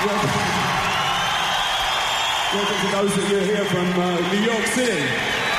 Welcome to those of you here from New York City.